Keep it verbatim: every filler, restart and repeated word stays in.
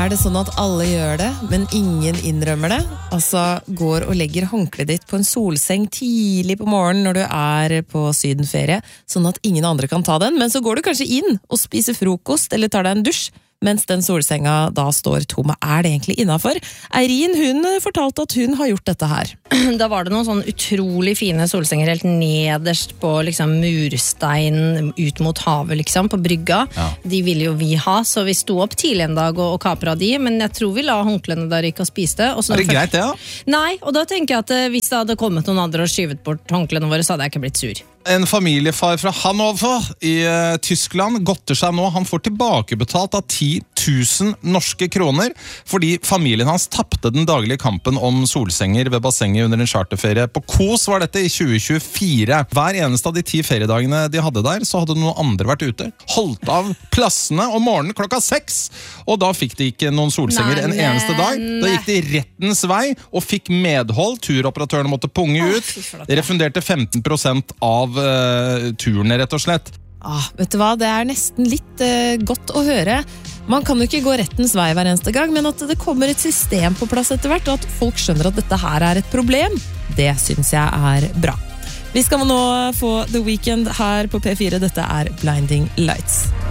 Er det sånn at alle gjør det, men ingen innrømmer det? Altså, går og legger håndkleet ditt på en solseng tidlig på morgenen når du er på sydenferie, sånn at ingen andre kan ta den, men så går du kanskje inn og spiser frokost eller tar deg en dusj, mens den solsenga da står tom. Er det egentlig innenfor? Eirin, hun fortalte at hun har gjort dette her. Da var det noen sånn utrolig fine solsenger helt nederst på liksom murstein ut mot havet liksom, på brygga. Ja. De ville jo vi ha, så vi sto opp tidlig en dag og, og kapra de, men jeg tror vi la håndklene der ikke og spiste. Og er det greit det, ja? Nei, og da tenker jeg at hvis det hadde kommet noen andre og skyvet bort håndklene våre, så hadde jeg ikke blitt sur. En familiefar fra Hannover i uh, Tyskland godter seg nå. Han får tilbakebetalt av ti tusen norske kroner fordi familien hans tappte den daglige kampen om solsenger ved bassenget under en charterferie. På Kos var dette i tjue tjuefire. Hver eneste av de ti feriedagene de hadde der, så hadde noen andre vært ute. Holdt av plassene om morgenen klokka seks, og da fikk de ikke noen solsenger Nei, en eneste dag. Da gikk de rettens vei og fikk medhold. Turoperatørene måtte punge ut. De refunderte femten prosent av uh, turene, rett og slett. Ah, vet du hva, det er nesten litt uh, godt å høre. Man kan jo ikke gå rettens vei hver eneste gang, men at det kommer et system på plass etter hvert, og at folk skjønner at dette her er et problem, det synes jeg er bra. Vi skal nå få The Weeknd her på P fire. Dette er Blinding Lights.